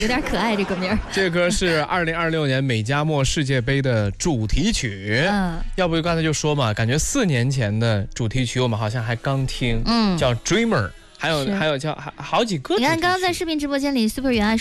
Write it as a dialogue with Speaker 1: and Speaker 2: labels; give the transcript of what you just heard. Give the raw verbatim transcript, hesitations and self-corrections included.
Speaker 1: 有点可爱这个名儿。
Speaker 2: 这歌是二零二六年美加墨世界杯的主题曲。
Speaker 1: 嗯，
Speaker 2: 要不刚才就说嘛，感觉四年前的主题曲我们好像还刚听，
Speaker 1: 嗯，
Speaker 2: 叫 Dreamer， 还有还有叫还好几个。
Speaker 1: 你看刚刚在视频直播间里 Super 原爱